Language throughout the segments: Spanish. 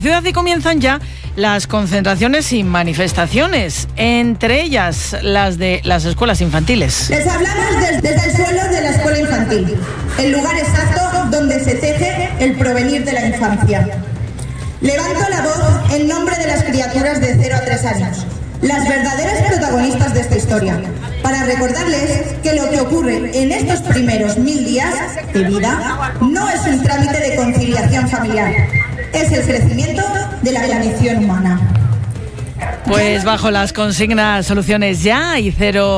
Ciudad y comienzan ya las concentraciones y manifestaciones, entre ellas las de las escuelas infantiles. Les hablamos desde el suelo de la escuela infantil, el lugar exacto donde se teje el porvenir de la infancia. Levanto la voz en nombre de las criaturas de 0 a 3 años, las verdaderas protagonistas de esta historia, para recordarles que lo que ocurre en estos primeros 1000 días de vida no es un trámite de conciliación familiar, es el crecimiento de la condición humana. Pues bajo las consignas Soluciones Ya y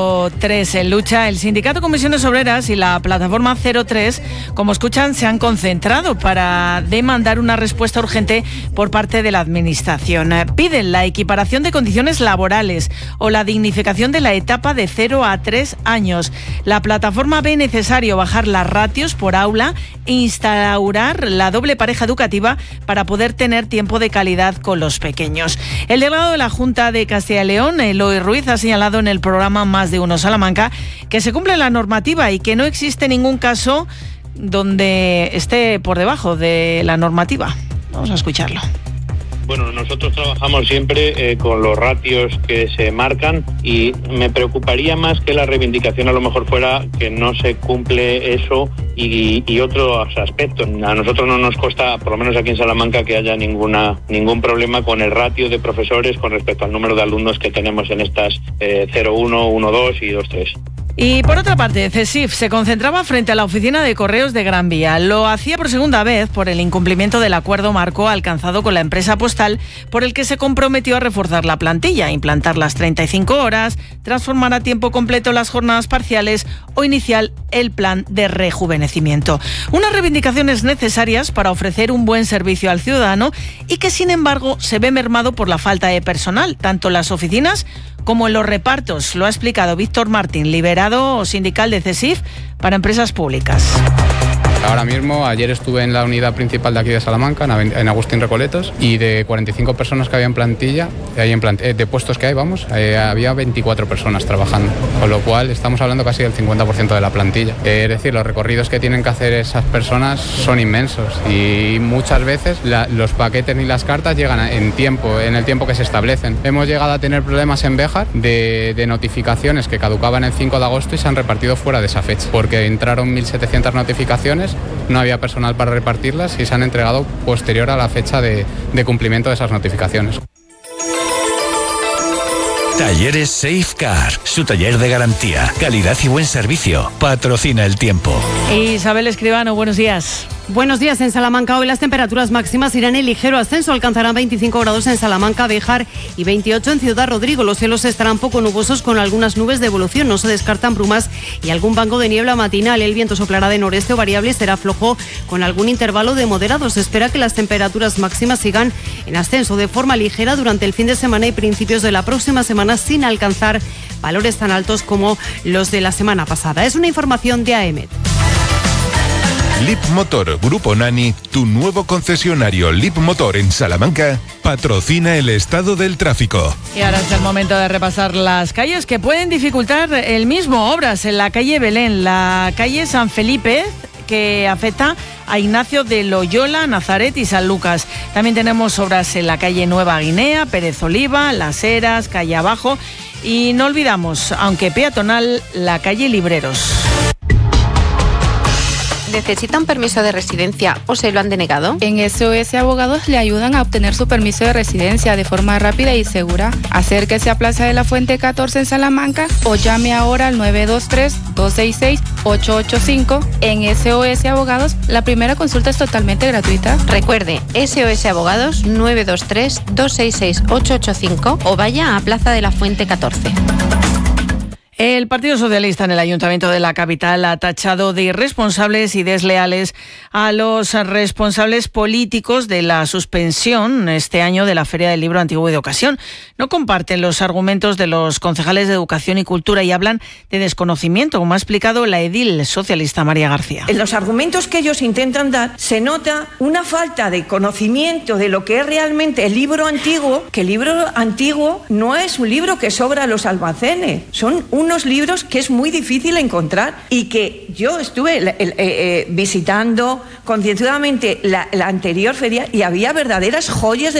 03 en lucha, el Sindicato Comisiones Obreras y la plataforma 03, como escuchan, se han concentrado para demandar una respuesta urgente por parte de la Administración. Piden la equiparación de condiciones laborales o la dignificación de la etapa de 0 a 3 años. La plataforma ve necesario bajar las ratios por aula e instaurar la doble pareja educativa para poder tener tiempo de calidad con los pequeños. El delegado de la Junta de Castilla y León, Eloy Ruiz, ha señalado en el programa Más de Uno Salamanca que se cumple la normativa y que no existe ningún caso donde esté por debajo de la normativa. Vamos a escucharlo. Bueno, nosotros trabajamos siempre con los ratios que se marcan y me preocuparía más que la reivindicación a lo mejor fuera que no se cumple eso y otros aspectos. A nosotros no nos consta, por lo menos aquí en Salamanca, que haya ningún problema con el ratio de profesores con respecto al número de alumnos que tenemos en estas 01, 12 y 23. Y por otra parte, CESIF se concentraba frente a la oficina de correos de Gran Vía. Lo hacía por segunda vez por el incumplimiento del acuerdo marco alcanzado con la empresa postal, por el que se comprometió a reforzar la plantilla, implantar las 35 horas, transformar a tiempo completo las jornadas parciales o iniciar el plan de rejuvenecimiento. Unas reivindicaciones necesarias para ofrecer un buen servicio al ciudadano y que, sin embargo, se ve mermado por la falta de personal, tanto en las oficinas como en los repartos. Lo ha explicado Víctor Martín, liberado sindical de CESIF para empresas públicas. Ahora mismo, ayer estuve en la unidad principal de aquí de Salamanca, en Agustín Recoletos, y de 45 personas que había en plantilla, de puestos que hay, había 24 personas trabajando, con lo cual estamos hablando casi del 50% de la plantilla. Es decir, los recorridos que tienen que hacer esas personas son inmensos y muchas veces los paquetes ni las cartas llegan en el tiempo que se establecen. Hemos llegado a tener problemas en Béjar de notificaciones que caducaban el 5 de agosto y se han repartido fuera de esa fecha, porque entraron 1.700 notificaciones, no había personal para repartirlas y se han entregado posterior a la fecha de cumplimiento de esas notificaciones. Talleres Safecar, su taller de garantía, calidad y buen servicio. Patrocina el tiempo. Isabel Escribano, buenos días. Buenos días. En Salamanca hoy las temperaturas máximas irán en ligero ascenso, alcanzarán 25 grados en Salamanca, Béjar y 28 en Ciudad Rodrigo. Los cielos estarán poco nubosos con algunas nubes de evolución, no se descartan brumas y algún banco de niebla matinal. El viento soplará de noreste o variable, será flojo con algún intervalo de moderado. Se espera que las temperaturas máximas sigan en ascenso de forma ligera durante el fin de semana y principios de la próxima semana, sin alcanzar valores tan altos como los de la semana pasada. Es una información de AEMET. LIP Motor Grupo Nani, tu nuevo concesionario LIP Motor en Salamanca, patrocina el estado del tráfico. Y ahora es el momento de repasar las calles que pueden dificultar el mismo obras en la calle Belén, la calle San Felipe, que afecta a Ignacio de Loyola, Nazaret y San Lucas. También tenemos obras en la calle Nueva Guinea, Pérez Oliva, Las Heras, calle Abajo y no olvidamos, aunque peatonal, la calle Libreros. ¿Necesita un permiso de residencia o se lo han denegado? En SOS Abogados le ayudan a obtener su permiso de residencia de forma rápida y segura. Acérquese a Plaza de la Fuente 14 en Salamanca o llame ahora al 923-266-885. En SOS Abogados, la primera consulta es totalmente gratuita. Recuerde, SOS Abogados 923-266-885 o vaya a Plaza de la Fuente 14. El Partido Socialista en el Ayuntamiento de la capital ha tachado de irresponsables y desleales a los responsables políticos de la suspensión este año de la Feria del Libro Antiguo y de Ocasión. No comparten los argumentos de los concejales de Educación y Cultura y hablan de desconocimiento, como ha explicado la edil socialista María García. En los argumentos que ellos intentan dar se nota una falta de conocimiento de lo que es realmente el libro antiguo, que el libro antiguo no es un libro que sobra a los almacenes, son unos libros que es muy difícil encontrar y que yo estuve visitando concienzudamente la anterior feria y había verdaderas joyas de